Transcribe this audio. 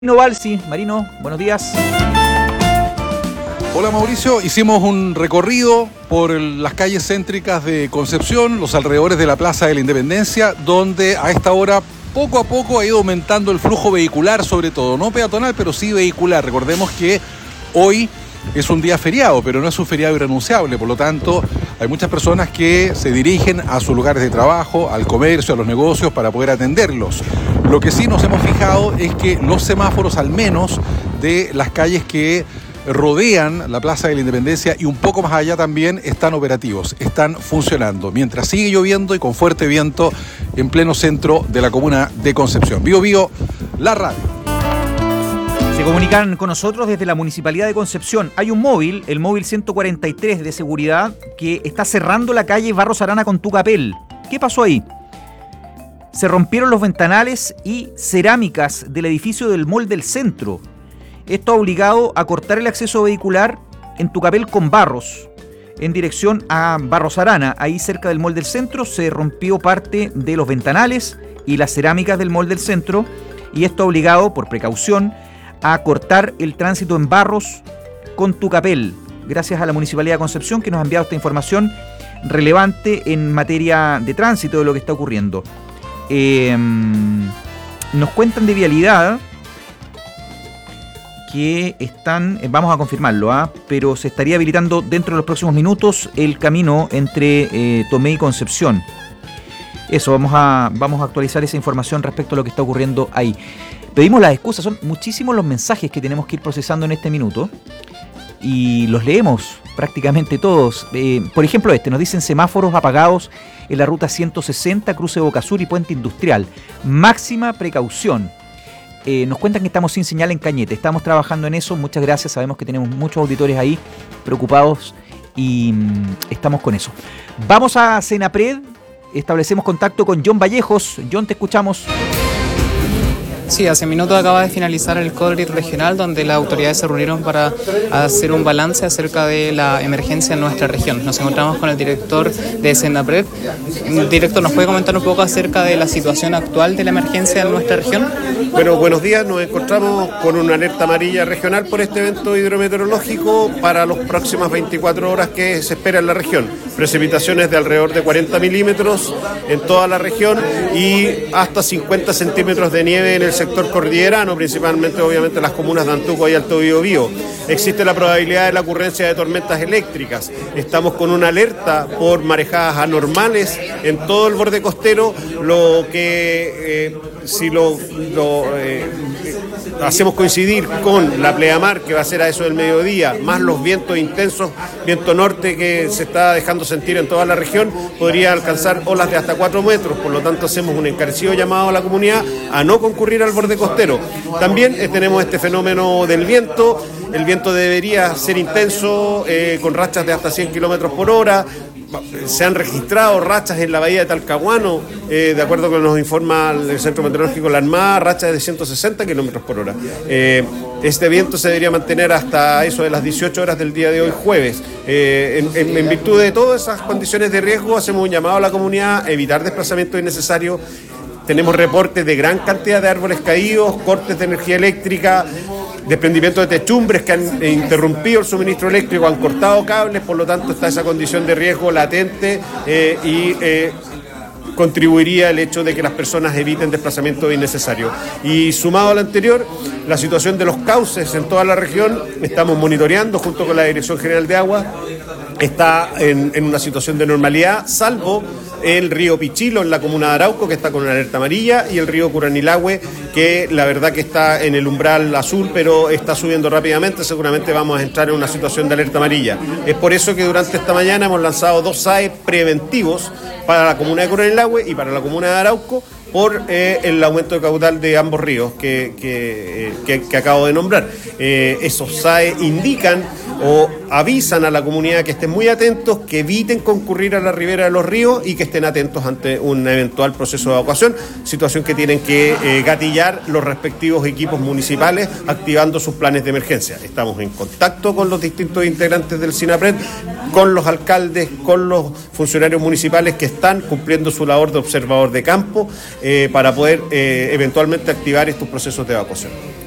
Marino Balsi. Marino, buenos días. Hola Mauricio, hicimos un recorrido por las calles céntricas de Concepción, los alrededores de la Plaza de la Independencia, donde a esta hora poco a poco ha ido aumentando el flujo vehicular, sobre todo, no peatonal, pero sí vehicular. Recordemos que hoy es un día feriado, pero no es un feriado irrenunciable, por lo tanto hay muchas personas que se dirigen a sus lugares de trabajo, al comercio, a los negocios para poder atenderlos. Lo que sí nos hemos fijado es que los semáforos, al menos de las calles que rodean la Plaza de la Independencia y un poco más allá también, están operativos, están funcionando, mientras sigue lloviendo y con fuerte viento en pleno centro de la comuna de Concepción. Bío Bío, la radio. Se comunican con nosotros desde la Municipalidad de Concepción. Hay un móvil, el móvil 143 de seguridad, que está cerrando la calle Barros Arana con Tucapel. ¿Qué pasó ahí? Se rompieron los ventanales y cerámicas del edificio del Mall del Centro. Esto ha obligado a cortar el acceso vehicular en Tucapel con Barros, en dirección a Barros Arana. Ahí cerca del Mall del Centro se rompió parte de los ventanales y las cerámicas del Mall del Centro, y esto ha obligado, por precaución, a cortar el tránsito en Barros con Tucapel. Gracias a la Municipalidad de Concepción, que nos ha enviado esta información relevante en materia de tránsito de lo que está ocurriendo. Nos cuentan de vialidad que están, vamos a confirmarlo, pero se estaría habilitando dentro de los próximos minutos el camino entre Tomé y Concepción. Eso, vamos a actualizar esa información respecto a lo que está ocurriendo ahí. Pedimos las excusas, son muchísimos los mensajes que tenemos que ir procesando en este minuto y los leemos prácticamente todos. Por ejemplo, nos dicen semáforos apagados en la ruta 160, cruce Boca Sur y Puente Industrial. Máxima precaución. Nos cuentan que estamos sin señal en Cañete. Estamos trabajando en eso. Muchas gracias. Sabemos que tenemos muchos auditores ahí preocupados y estamos con eso. Vamos a Senapred. Establecemos contacto con John Vallejos. John, te escuchamos. Sí, hace minutos acaba de finalizar el CODRID regional, donde las autoridades se reunieron para hacer un balance acerca de la emergencia en nuestra región. Nos encontramos con el director de Senapred. Director, ¿nos puede comentar un poco acerca de la situación actual de la emergencia en nuestra región? Bueno, buenos días. Nos encontramos con una alerta amarilla regional por este evento hidrometeorológico para las próximas 24 horas que se espera en la región. Precipitaciones de alrededor de 40 milímetros en toda la región y hasta 50 centímetros de nieve en el sector cordillerano, principalmente obviamente las comunas de Antuco y Alto Biobío. Existe la probabilidad de la ocurrencia de tormentas eléctricas. Estamos con una alerta por marejadas anormales en todo el borde costero, lo que hacemos coincidir con la pleamar, que va a ser a eso del mediodía, más los vientos intensos, viento norte que se está dejando sentir en toda la región, podría alcanzar olas de hasta 4 metros. Por lo tanto, hacemos un encarecido llamado a la comunidad a no concurrir al borde costero. También tenemos este fenómeno del viento. El viento debería ser intenso, con rachas de hasta 100 kilómetros por hora. Se han registrado rachas en la bahía de Talcahuano, de acuerdo con lo que nos informa el Centro Meteorológico de la Armada, rachas de 160 kilómetros por hora. Este viento se debería mantener hasta eso de las 18 horas del día de hoy, jueves. En virtud de todas esas condiciones de riesgo, hacemos un llamado a la comunidad a evitar desplazamientos innecesarios. Tenemos reportes de gran cantidad de árboles caídos, cortes de energía eléctrica, desprendimiento de techumbres que han interrumpido el suministro eléctrico, han cortado cables, por lo tanto está esa condición de riesgo latente y contribuiría el hecho de que las personas eviten desplazamientos innecesarios. Y sumado a lo anterior, la situación de los cauces en toda la región, estamos monitoreando junto con la Dirección General de Agua, está en una situación de normalidad, salvo el río Pichilo en la comuna de Arauco, que está con una alerta amarilla, y el río Curanilahue, que la verdad que está en el umbral azul, pero está subiendo rápidamente. Seguramente vamos a entrar en una situación de alerta amarilla. Es por eso que durante esta mañana hemos lanzado 2 SAE preventivos para la comuna de Curanilahue y para la comuna de Arauco, por el aumento de caudal de ambos ríos que acabo de nombrar. Esos SAE indican o avisan a la comunidad que estén muy atentos, que eviten concurrir a la ribera de los ríos y que estén atentos ante un eventual proceso de evacuación, situación que tienen que gatillar los respectivos equipos municipales activando sus planes de emergencia. Estamos en contacto con los distintos integrantes del SINAPRED, con los alcaldes, con los funcionarios municipales que están cumpliendo su labor de observador de campo para poder eventualmente activar estos procesos de evacuación.